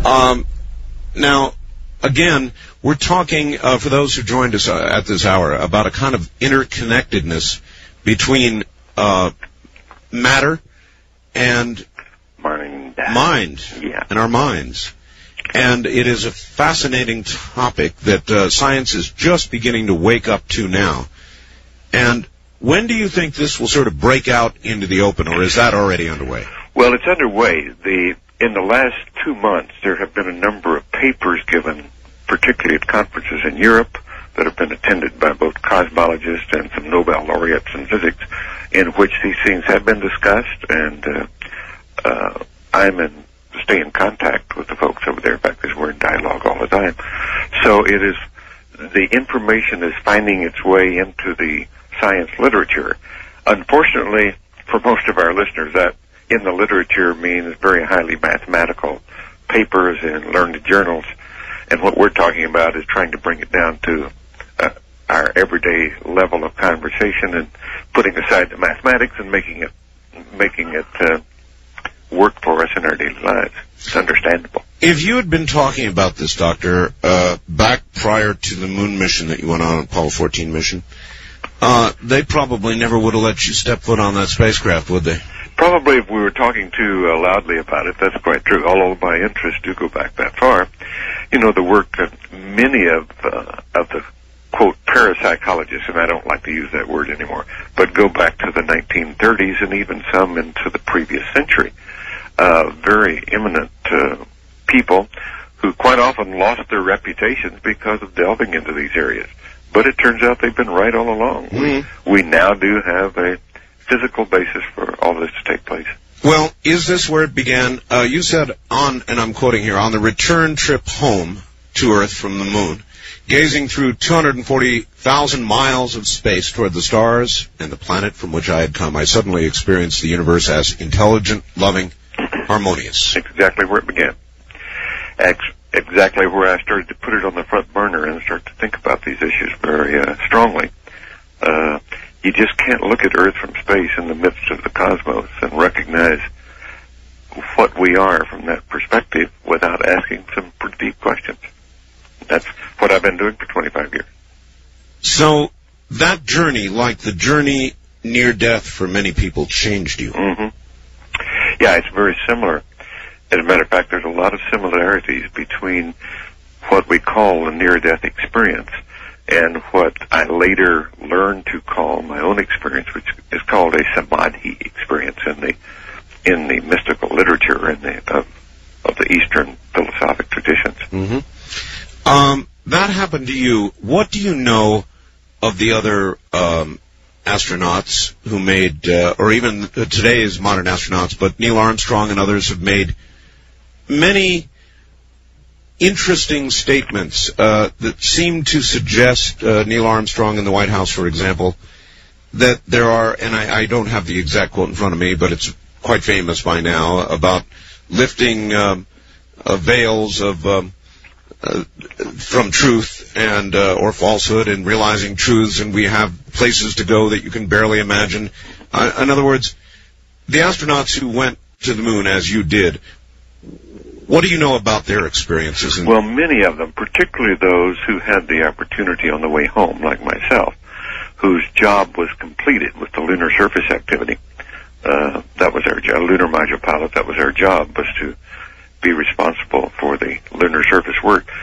Now, again, we're talking, for those who joined us at this hour, about a kind of interconnectedness between matter and mind, and our minds. And it is a fascinating topic that science is just beginning to wake up to now. And when do you think this will sort of break out into the open, or is that already underway? Well, it's underway. In the last 2 months, there have been a number of papers given, particularly at conferences in Europe, that have been attended by both cosmologists and some Nobel laureates in physics, in which these things have been discussed, and stay in contact with the folks over there. In fact, because we're in dialogue all the time. So the information is finding its way into the science literature. Unfortunately, for most of our listeners, that in the literature means very highly mathematical papers in learned journals, and what we're talking about is trying to bring it down to our everyday level of conversation and putting aside the mathematics and making it work for us in our daily lives. It's understandable. If you had been talking about this, Doctor, back prior to the moon mission that you went on, Apollo 14 mission, they probably never would have let you step foot on that spacecraft, would they? Probably if we were talking too loudly about it, that's quite true, although my interests do go back that far. You know, the work of many of the, quote, parapsychologists, and I don't like to use that word anymore, but go back to the 1930s and even some into the previous century. Very eminent people who quite often lost their reputations because of delving into these areas. But it turns out they've been right all along. Mm-hmm. We now do have a physical basis for all this to take place. Well, is this where it began? You said and I'm quoting here, on the return trip home to Earth from the moon, gazing through 240,000 miles of space toward the stars and the planet from which I had come, I suddenly experienced the universe as intelligent, loving, harmonious. Exactly where it began. Exactly where I started to put it on the front burner and start to think about these issues very strongly. You just can't look at Earth from space in the midst of the cosmos and recognize what we are from that perspective without asking some pretty deep questions. That's what I've been doing for 25 years. So that journey, like the journey near death for many people, changed you. Mm-hmm. Yeah, it's very similar. As a matter of fact, there's a lot of similarities between what we call a near-death experience and what I later learned to call my own experience, which is called a samadhi experience in the mystical literature of the Eastern philosophic traditions. Mm-hmm. That happened to you. What do you know of the other astronauts who made, or even today's modern astronauts, but Neil Armstrong and others have made many interesting statements that seem to suggest, Neil Armstrong in the White House, for example, that there are, and I don't have the exact quote in front of me, but it's quite famous by now, about lifting veils of from truth and or falsehood and realizing truths, and we have places to go that you can barely imagine. In other words, the astronauts who went to the moon, as you did, what do you know about their experiences? Well, many of them, particularly those who had the opportunity on the way home, like myself, whose job was completed with the lunar surface activity. That was our job, lunar module pilot, that was our job, was to be responsible for the lunar surface work.